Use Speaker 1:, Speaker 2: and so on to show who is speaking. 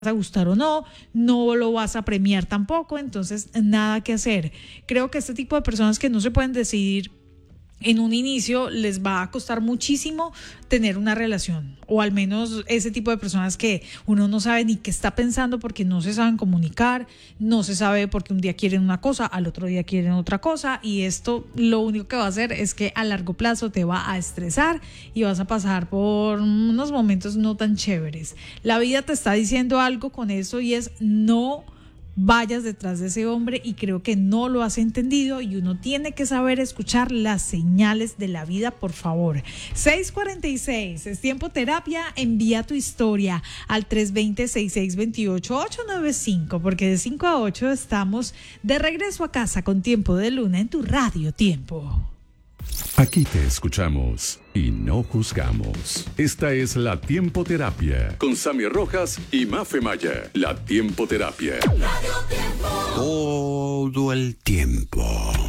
Speaker 1: a gustar o no, no lo vas a premiar tampoco, entonces nada que hacer. Creo que este tipo de personas que no se pueden decidir en un inicio les va a costar muchísimo tener una relación, o al menos ese tipo de personas que uno no sabe ni qué está pensando porque no se saben comunicar, no se sabe porque un día quieren una cosa, al otro día quieren otra cosa, y esto lo único que va a hacer es que a largo plazo te va a estresar y vas a pasar por unos momentos no tan chéveres. La vida te está diciendo algo con eso y es: no vayas detrás de ese hombre, y creo que no lo has entendido y uno tiene que saber escuchar las señales de la vida, por favor. 6:46, es Tiempo Terapia. Envía tu historia al 320-6628-895, porque de 5 a 8 estamos de regreso a casa con Tiempo de Luna en tu Radio Tiempo.
Speaker 2: Aquí te escuchamos y no juzgamos. Esta es la Tiempo Terapia con Sammy Rojas y Mafe Maya. La Tiempo Terapia.
Speaker 3: Todo el tiempo.